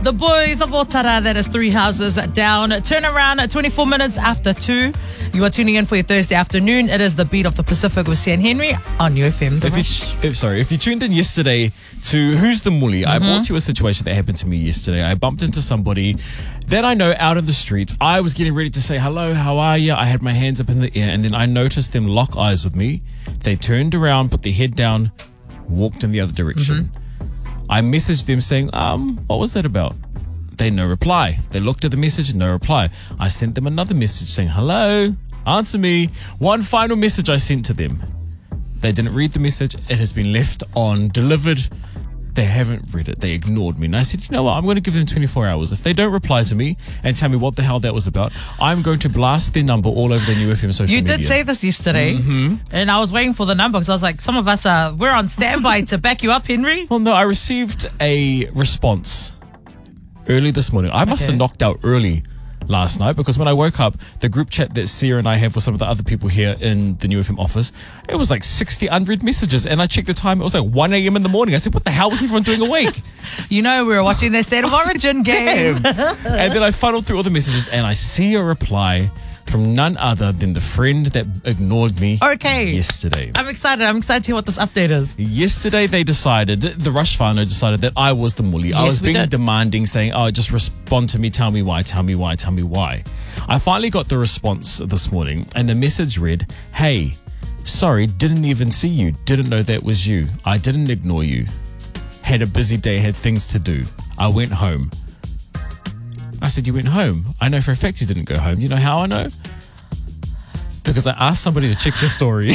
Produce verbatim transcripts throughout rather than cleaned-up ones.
The Boys of Otara, that is three houses down. Turn around at twenty-four minutes after two. You are tuning in for your Thursday afternoon. It is the Beat of the Pacific with Sian Henry on U F M. If you, if, sorry, if you tuned in yesterday to Who's the Muli, mm-hmm. I brought you a situation that happened to me yesterday. I bumped into somebody that I know out in the streets. I was getting ready to say, hello, how are you? I had my hands up in the air, and then I noticed them lock eyes with me. They turned around, put their head down, walked in the other direction. Mm-hmm. I messaged them saying, um, what was that about? They no reply. They looked at the message, no reply. I sent them another message saying, hello, answer me. One final message I sent to them. They didn't read the message. It has been left on delivered. They haven't read it. They ignored me. And I said, you know what? I'm going to give them twenty-four hours. If they don't reply to me and tell me what the hell that was about, I'm going to blast their number all over the New F M social you media. You did say this yesterday, mm-hmm. and I was waiting for the number because I was like, some of us are, we're on standby to back you up, Henry. Well, no, I received a response early this morning. I must okay. have knocked out early last night because when I woke up, the group chat that Sia and I have with some of the other people here in the New F M office, it was like sixty unread messages, and I checked the time, it was like one a.m. in the morning. I said, what the hell was everyone doing awake? You know, we were watching their State of Origin game. And then I funneled through all the messages and I see a reply from none other than the friend that ignored me okay. yesterday. I'm excited. I'm excited to hear what this update is. Yesterday they decided, the Rush whānau decided that I was the muli. Yes, I was being did. demanding, saying, oh, just respond to me, tell me why, tell me why, tell me why. I finally got the response this morning and the message read, hey, sorry, didn't even see you, didn't know that was you. I didn't ignore you. Had a busy day, had things to do. I went home. I said, you went home? I know for a fact you didn't go home. You know how I know? Because I asked somebody to check the story.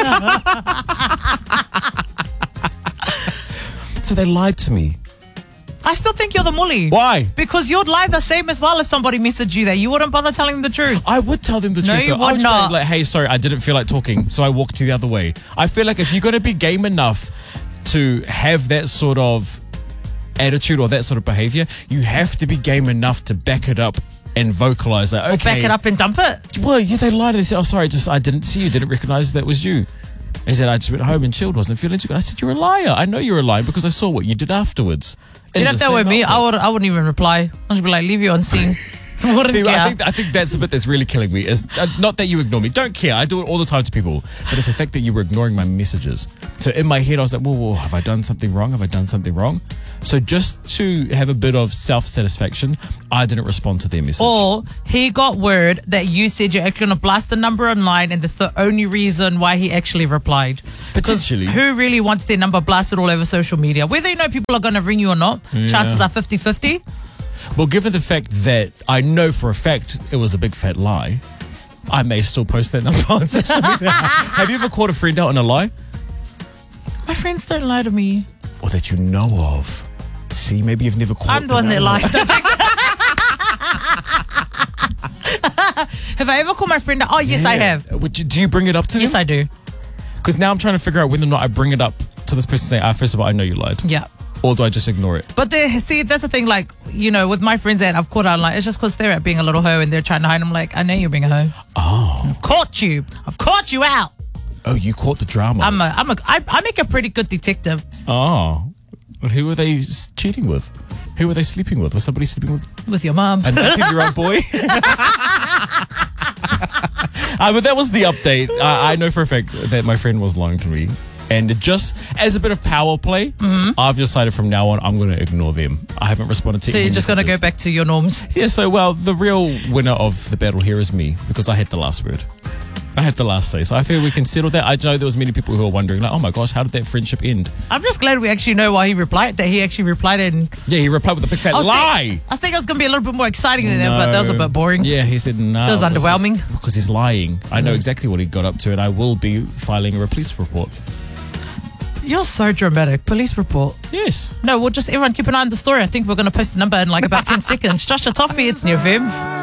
So they lied to me. I still think you're the muli. Why? Because you'd lie the same as well if somebody messaged you that. You wouldn't bother telling them the truth. I would tell them the no, truth. You though. would I would not. Be like, hey, sorry, I didn't feel like talking, so I walked the other way. I feel like if you're going to be game enough to have that sort of attitude or that sort of behavior, you have to be game enough to back it up and vocalize that. Okay, or back it up and dump it. Well, yeah, they lied. They said, "Oh, sorry, just I didn't see you, didn't recognize that was you." They said, "I just went home and chilled, wasn't feeling too good." I said, "You're a liar. I know you're a liar because I saw what you did afterwards." Did if that were me, I would. I wouldn't even reply. I would be like, "Leave you on scene." See, I think, I think that's the bit that's really killing me. Is uh, not that you ignore me. Don't care. I do it all the time to people. But it's the fact that you were ignoring my messages. So in my head, I was like, whoa, whoa, have I done something wrong? Have I done something wrong? So just to have a bit of self-satisfaction, I didn't respond to their message. Or he got word that you said you're actually going to blast the number online and that's the only reason why he actually replied. Because who really wants their number blasted all over social media? Whether you know people are going to ring you or not, yeah. chances are fifty-fifty. Well, given the fact that I know for a fact it was a big fat lie, I may still post that number on social media. Have you ever caught a friend out on a lie? My friends don't lie to me. Or that you know of. See, maybe you've never caught I'm the one that lies. Have I ever called my friend out? Oh, yes, yeah. I have. Would you, do you bring it up to them? Yes, I do. Because now I'm trying to figure out whether or not I bring it up to this person and say, ah, first of all, I know you lied. Yeah. Or do I just ignore it? But they, see, that's the thing, like, you know, with my friends that I've caught out, like, it's just because they're at being a little hoe and they're trying to hide. I'm like, I know you're being a hoe. Oh. I've caught you. I've caught you out. Oh, you caught the drama. I'm a, I'm a, I, I make a pretty good detective. Oh. Who were they cheating with? Who were they sleeping with? Was somebody sleeping with? With your mum. A nineteen-year-old boy? uh, but that was the update. Uh, I know for a fact that my friend was lying to me. And just as a bit of power play, mm-hmm. I've decided from now on I'm going to ignore them. I haven't responded to. So you're just going to go back to your norms? Yeah. So well, the real winner of the battle here is me because I had the last word. I had the last say. So I feel we can settle that. I know there was many people who are wondering, like, oh my gosh, how did that friendship end? I'm just glad we actually know why he replied. That he actually replied and yeah, he replied with a big fat I lie. Think, I think it was going to be a little bit more exciting than no. that, but that was a bit boring. Yeah, he said no. That was underwhelming because he's lying. I know exactly what he got up to, and I will be filing a police report. You're so dramatic. Police report. Yes. No, we'll just everyone keep an eye on the story. I think we're going to post the number in like about ten seconds. Joshua Toffee, it's New F M.